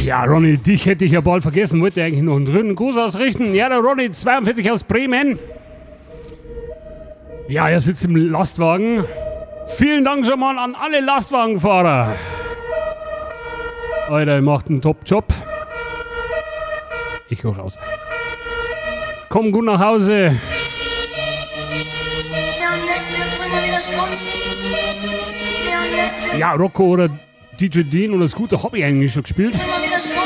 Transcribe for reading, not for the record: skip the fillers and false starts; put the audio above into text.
Ja, Ronny, dich hätte ich ja bald vergessen. Wollte eigentlich noch einen dritten Gruß ausrichten. Ja, der Ronny 42 aus Bremen. Ja, er sitzt im Lastwagen. Vielen Dank schon mal an alle Lastwagenfahrer. Alter, ihr macht einen Top-Job. Ich hol raus. Komm gut nach Hause. Ja, Rocco oder DJ Dean oder Scooter habe ich eigentlich schon gespielt.